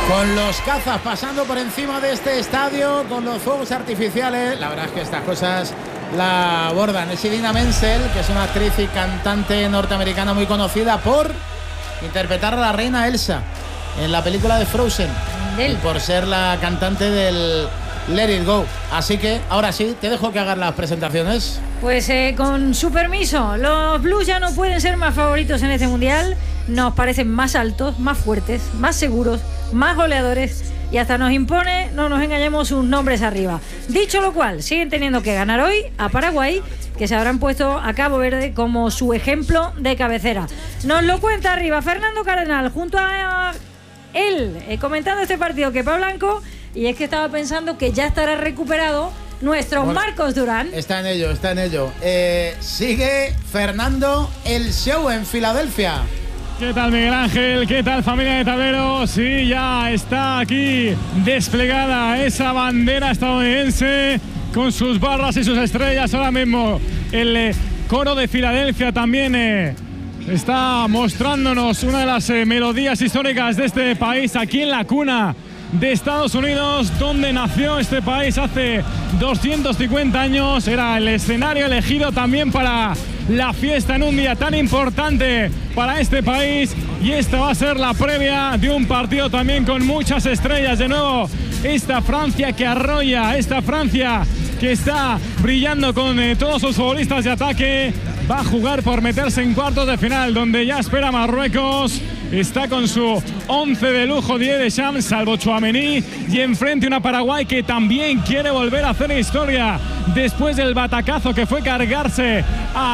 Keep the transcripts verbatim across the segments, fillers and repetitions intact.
Con los cazas pasando por encima de este estadio, con los fuegos artificiales. La verdad es que estas cosas la abordan. Es Idina Menzel, que es una actriz y cantante norteamericana muy conocida por interpretar a la reina Elsa en la película de Frozen. Y por ser la cantante del Let It Go. Así que, ahora sí, te dejo que hagas las presentaciones. Pues eh, con su permiso, los Blues ya no pueden ser más favoritos en este Mundial. Nos parecen más altos, más fuertes, más seguros, más goleadores y hasta nos impone, no nos engañemos, sus nombres arriba. Dicho lo cual, siguen teniendo que ganar hoy a Paraguay, que se habrán puesto a Cabo Verde como su ejemplo de cabecera. Nos lo cuenta arriba Fernando Cardenal junto a él, eh, comentando este partido, que Pablo Blanco, y es que estaba pensando que ya estará recuperado nuestro bueno, Marcos Durán. Está en ello, está en ello. Eh, sigue Fernando el show en Filadelfia. ¿Qué tal, Miguel Ángel? ¿Qué tal, familia de tableros? Sí, ya está aquí desplegada esa bandera estadounidense con sus barras y sus estrellas. Ahora mismo el eh, coro de Filadelfia también eh, está mostrándonos una de las eh, melodías históricas de este país, aquí en la cuna de Estados Unidos, donde nació este país hace doscientos cincuenta años. Era el escenario elegido también para la fiesta en un día tan importante para este país, y esta va a ser la previa de un partido también con muchas estrellas. De nuevo, esta Francia que arrolla, esta Francia que está brillando con eh, todos sus futbolistas de ataque, va a jugar por meterse en cuartos de final, donde ya espera Marruecos. Está con su once de lujo Didier Deschamps, salvo Tchouaméni, y enfrente una Paraguay que también quiere volver a hacer historia después del batacazo que fue cargarse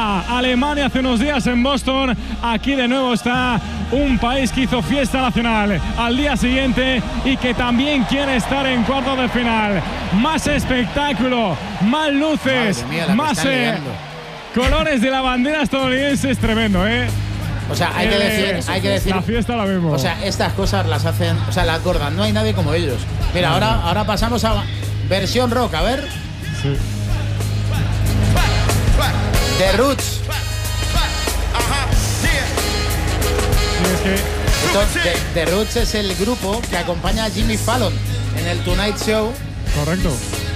a Alemania hace unos días en Boston. Aquí de nuevo está un país que hizo fiesta nacional al día siguiente y que también quiere estar en cuartos de final. Más espectáculo, más luces, mía, más eh, colores de la bandera estadounidense. Es tremendo, ¿eh? O sea, hay que decir, hay que decir, la fiesta la mismo. O sea, estas cosas las hacen, o sea, las gordas. No hay nadie como ellos. Mira, ahora, ahora pasamos a versión rock, a ver. Sí. The Roots. Sí, es que Entonces, The, The Roots es el grupo que acompaña a Jimmy Fallon en el Tonight Show. Correcto.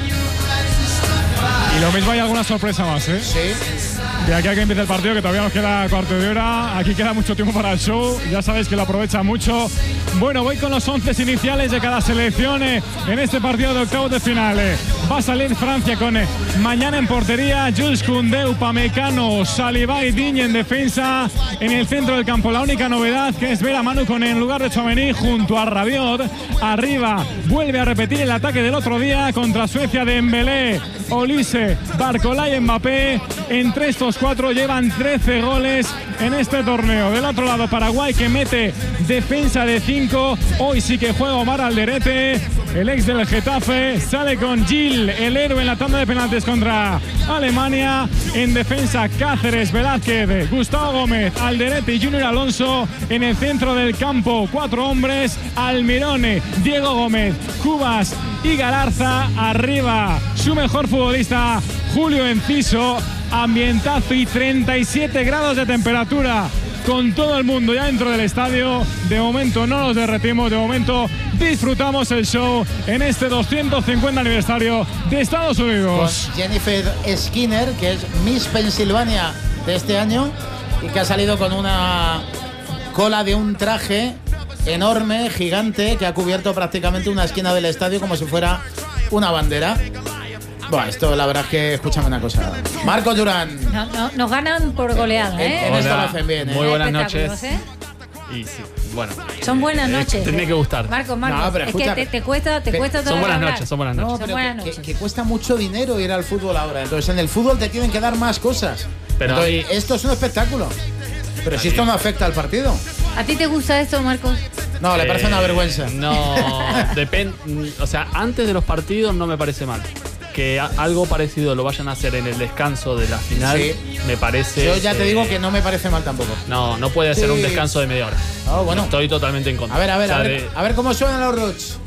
Y lo mismo, hay alguna sorpresa más, ¿eh? Sí. De aquí a que empiece el partido, que todavía nos queda cuarto de hora. Aquí queda mucho tiempo para el show. Ya sabéis que lo aprovecha mucho. Bueno, voy con los once iniciales de cada selección eh, en este partido de octavos de final. Eh. Va a salir Francia con eh, Mañana en portería, Jules Koundé, Upamecano, Saliba y Digne en defensa. En el centro del campo, la única novedad que es ver a Manu con en lugar de Tchouaméni junto a Rabiot. Arriba vuelve a repetir el ataque del otro día contra Suecia de Dembélé, Olise, Barcola y Mbappé. Entre estos cuatro llevan trece goles en este torneo. Del otro lado, Paraguay, que mete defensa de cinco. Hoy sí que juega Omar Alderete, el ex del Getafe. Sale con Gil, el héroe, en la tanda de penaltis contra Alemania. En defensa, Cáceres, Velázquez, Gustavo Gómez, Alderete y Junior Alonso. En el centro del campo, cuatro hombres: Almirone, Diego Gómez, Cubas y Galarza. Arriba, su mejor futbolista, Julio Enciso. Ambientazo y treinta y siete grados de temperatura con todo el mundo ya dentro del estadio. De momento no nos derretimos, de momento disfrutamos el show en este doscientos cincuenta aniversario de Estados Unidos. Con Jennifer Skinner, que es Miss Pensilvania de este año y que ha salido con una cola de un traje enorme, gigante, que ha cubierto prácticamente una esquina del estadio como si fuera una bandera. Bueno, esto la verdad es que, escúchame una cosa. Marcos Durán. No, no, nos ganan por goleada, ¿eh? En, en esto lo hacen bien, ¿eh? Muy buenas noches. ¿eh? Y sí, bueno. Son buenas noches. Tendría que gustar. Marcos, Marcos, No, pero es escucha, que te, te cuesta, te cuesta Son buenas hablar. noches, son buenas noches. No, pero buenas que, noches. que, que cuesta mucho dinero ir al fútbol ahora. Entonces, en el fútbol te tienen que dar más cosas. Pero Entonces, esto es un espectáculo. Pero si esto no afecta al partido. ¿A ti te gusta esto, Marcos? No, le parece eh, una vergüenza. No, depende. O sea, antes de los partidos no me parece mal. Que a, algo parecido lo vayan a hacer en el descanso de la final, sí, me parece. Yo ya te eh, digo que no me parece mal tampoco. No, no puede ser sí. un descanso de media hora. Oh, bueno. Estoy totalmente en contra. A ver, a ver, o sea, a ver, de, a ver cómo suenan los Roots.